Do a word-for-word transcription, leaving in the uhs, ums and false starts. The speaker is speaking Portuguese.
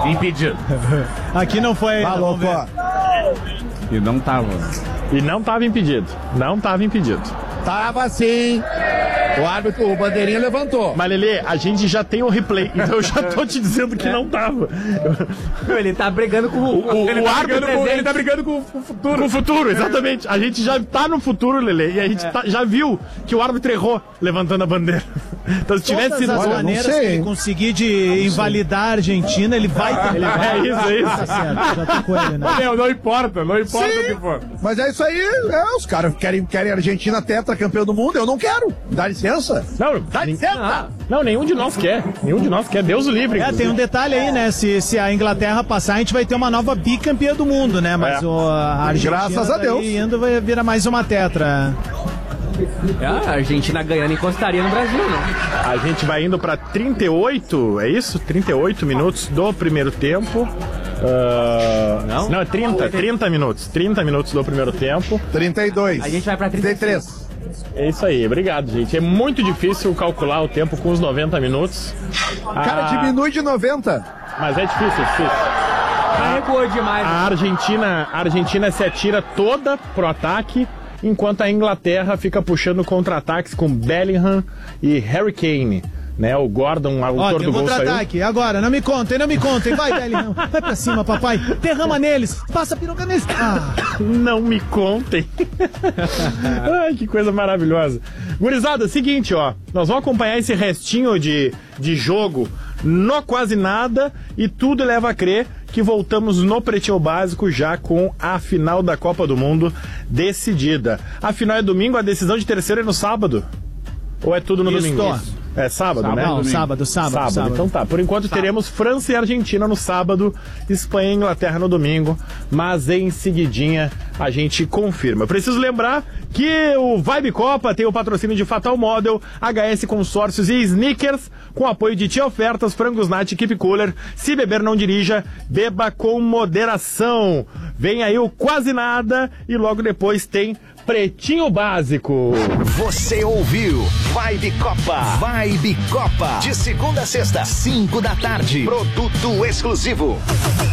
Impedido. Aqui não foi. Falou, pô. E não tava. E não tava impedido. Não tava impedido. Tava sim. O árbitro, o bandeirinha levantou. Mas, Lelê, a gente já tem o replay, então eu já tô te dizendo que não tava. Meu, ele tá brigando com o, O, ele o tá árbitro, brigando com- ele tá brigando com o futuro. Com o futuro, exatamente. A gente já tá no futuro, Lelê, e a gente tá- já viu que o árbitro errou levantando a bandeira. Então, se tivesse Todas sido... as Olha, não maneiras sei, que ele hein? conseguir de invalidar a Argentina, ele vai tentar. Ele vai, é isso, é isso. Tá certo, já tô com ele, né? Meu, não importa, não importa Sim. o que for. Mas é isso aí, é, os caras querem, querem a Argentina tetra campeão do mundo, eu não quero. Dá licença. Não, Dá nin- licença. não, nenhum de nós quer. Nenhum de nós quer. Deus o livre. É, tem inclusive. um detalhe aí, né? Se, se a Inglaterra passar, a gente vai ter uma nova bicampeã do mundo, né? Mas É. o, a Argentina Graças a Deus. daí indo vai virar mais uma tetra. É, a Argentina ganhando encostaria no Brasil, né? A gente vai indo pra trinta e oito, é isso? trinta e oito minutos do primeiro tempo. Ah, Não? Não, é trinta, trinta minutos. trinta minutos do primeiro tempo. trinta e dois. A gente vai pra trinta e trinta e três. três. É isso aí, obrigado, gente. É muito difícil calcular o tempo com os noventa minutos. Cara, Ah, diminui de noventa. Mas é difícil, é difícil. Ah, recuou demais. A Argentina, a Argentina se atira toda pro ataque, enquanto a Inglaterra fica puxando contra-ataques com Bellingham e Harry Kane. Né, o Gordon, o Ó, autor tem um do gol, saiu. contra-ataque. Agora, não me contem, não me contem. Vai, Bellingham. Vai pra cima, papai. Derrama neles. Passa a peruca neles. Ah, Não me contem. Ai, que coisa maravilhosa. Gurizada, seguinte, ó. Nós vamos acompanhar esse restinho de, de jogo no Quase Nada e tudo leva a crer que voltamos no Pretinho Básico já com a final da Copa do Mundo decidida. A final é domingo, a decisão de terceiro é no sábado? Ou é tudo no Isso. domingo? É sábado, né? não, sábado, sábado, Sábado. sábado. Então tá, por enquanto teremos França e Argentina no sábado, Espanha e Inglaterra no domingo, mas em seguidinha a gente confirma. Eu preciso lembrar que o Vibe Copa tem o patrocínio de Fatal Model, H S Consórcios e Snickers, com apoio de Tia Ofertas, Frangos Nat e Keep Cooler. Se beber não dirija, beba com moderação. Vem aí o Quase Nada e logo depois tem Pretinho Básico. Você ouviu Vibe Copa. Vibe Copa. De segunda a sexta, cinco da tarde. Produto exclusivo.